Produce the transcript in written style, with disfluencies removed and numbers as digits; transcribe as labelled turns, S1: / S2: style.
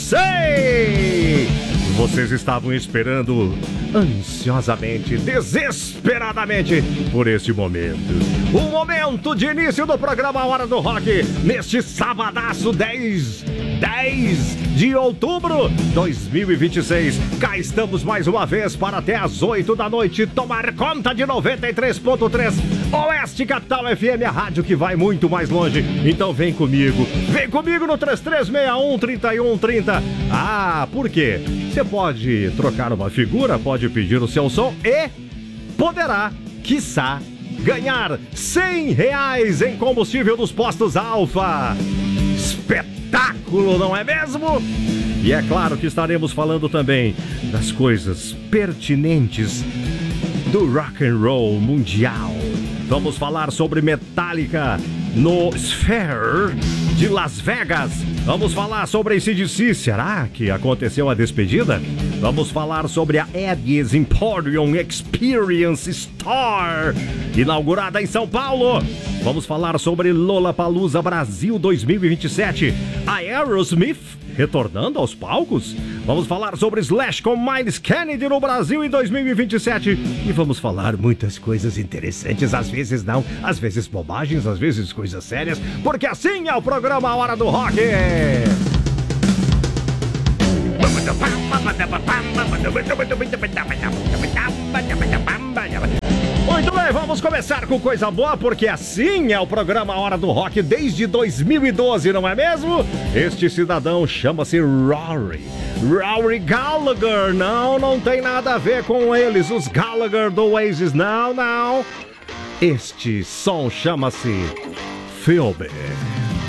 S1: sei! Vocês estavam esperando ansiosamente, desesperadamente por este momento. O momento de início do programa Hora do Rock, neste sabadaço 10 de outubro de 2026. Cá estamos mais uma vez para até às 8 da noite tomar conta de 93.3 Oeste Capital FM, a rádio que vai muito mais longe. Então vem comigo no 3361-3130. Ah, por quê? Você pode trocar uma figura, pode pedir o seu som e poderá, quiçá, ganhar R$100 em combustível dos postos Alfa. Espetáculo, não é mesmo? E é claro que estaremos falando também das coisas pertinentes do rock and roll mundial. Vamos falar sobre Metallica no Sphere de Las Vegas. Vamos falar sobre AC/DC. Será que aconteceu a despedida? Vamos falar sobre a Eddie's Emporium Experience Store, inaugurada em São Paulo. Vamos falar sobre Lollapalooza Brasil 2027. A Aerosmith retornando aos palcos. Vamos falar sobre Slash com Myles Kennedy no Brasil em 2027. E vamos falar muitas coisas interessantes, às vezes não, às vezes bobagens, às vezes coisas sérias, porque assim é o programa Hora do Rock. Muito bem, vamos começar com coisa boa, porque assim é o programa Hora do Rock desde 2012, não é mesmo? Este cidadão chama-se Rory Gallagher. Não tem nada a ver com eles, os Gallagher do Oasis, não. Este som chama-se Philby.